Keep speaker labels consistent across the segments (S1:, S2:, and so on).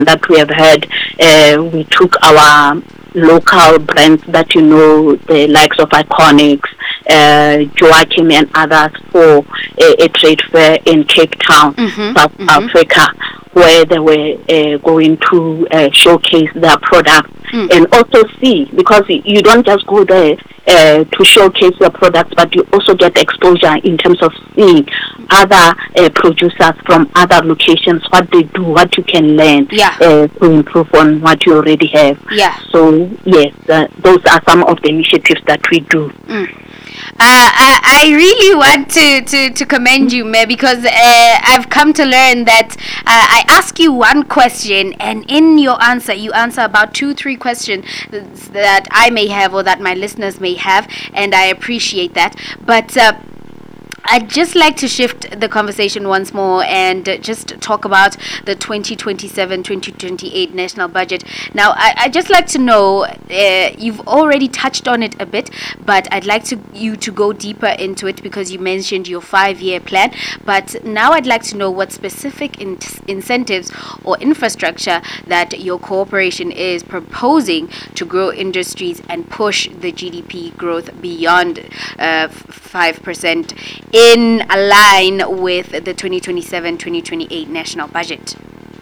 S1: that we have had. We took our local brands that the likes of Iconics, Joachim and others for a trade fair in Cape Town, South Africa, where they were going to showcase their products and also see, because you don't just go there to showcase your products, but you also get exposure in terms of seeing other producers from other locations, what they do, what you can learn to improve on what you already have. So yes, those are some of the initiatives that we do.
S2: I really want to commend you, May, because I've come to learn that I ask you one question, and in your answer, you answer about 2-3 questions that I may have or that my listeners may have, and I appreciate that. But I'd just like to shift the conversation once more and just talk about the 2027-2028 national budget. Now, I'd just like to know, you've already touched on it a bit, but I'd like you to go deeper into it because you mentioned your 5-year plan. But now I'd like to know what specific incentives or infrastructure that your corporation is proposing to grow industries and push the GDP growth beyond 5%. In line with the 2027-2028 national budget.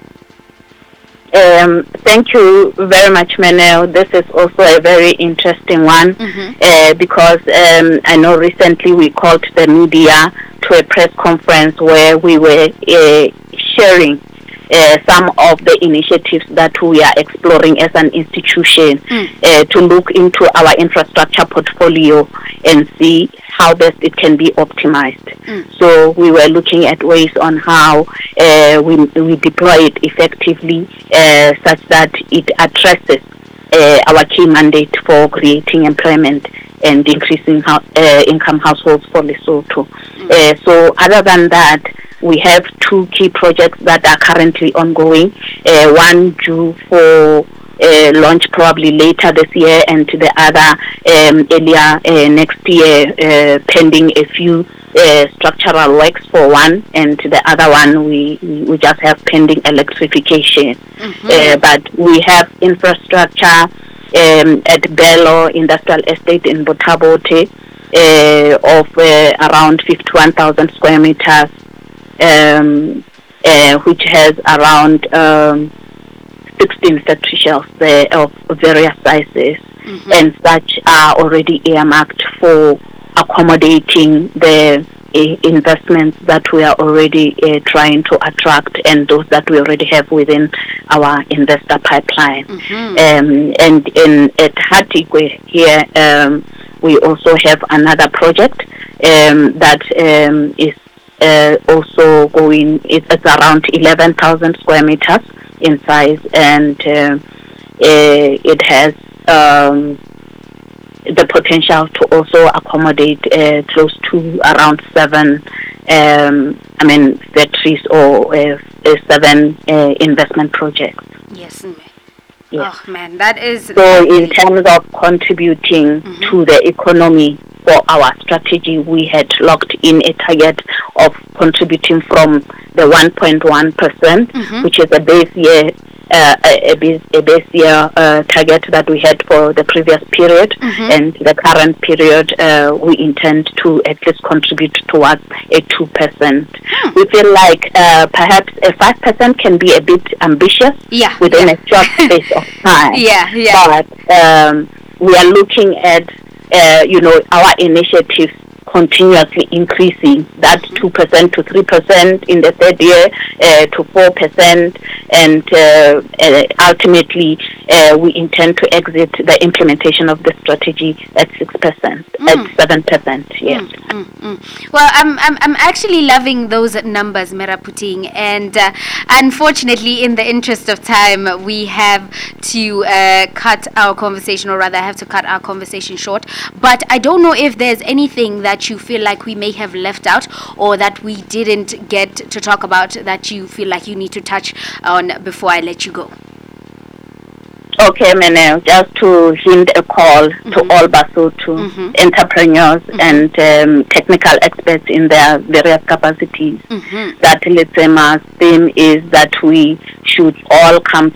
S1: Thank you very much, Manel. This is also a very interesting one because I know recently we called the media to a press conference where we were sharing some of the initiatives that we are exploring as an institution to look into our infrastructure portfolio and see how best it can be optimized. So we were looking at ways on how we deploy it effectively such that it addresses our key mandate for creating employment and increasing income households for Lesotho. So other than that, we have 2 key projects that are currently ongoing, one due for launch probably later this year, and the other earlier next year, pending a few structural works for one, and the other one we just have pending electrification. But we have infrastructure at Bello Industrial Estate in Botabote of around 51,000 square meters, which has around 16 factory shelves of various sizes, and such are already earmarked for accommodating the investments that we are already trying to attract and those that we already have within our investor pipeline. And at Hatikwe here, we also have another project that is also going. It's around 11,000 square meters in size, and it has the potential to also accommodate close to around 7 factories or 7 investment projects.
S2: Yes. Oh man, that is
S1: so. In terms of contributing to the economy for our strategy, we had locked in a target of contributing from the 1.1%, which is a base year target that we had for the previous period, and the current period we intend to at least contribute towards a 2%. We feel like perhaps a 5% can be a bit ambitious within a short space of time. But we are looking at our initiatives continuously increasing that 2% to 3% in the third year to 4%, and ultimately we intend to exit the implementation of the strategy at 6%, at 7%. Yes.
S2: Well, I'm actually loving those numbers, Meraputing, and unfortunately, in the interest of time, we have to cut our conversation, or rather, I have to cut our conversation short. But I don't know if there's anything that you feel like we may have left out, or that we didn't get to talk about, that you feel like you need to touch on before I let you go.
S1: Okay, Manel, just to hint a call to all Basotho entrepreneurs and technical experts in their various capacities, that Letsema's theme is that we should all come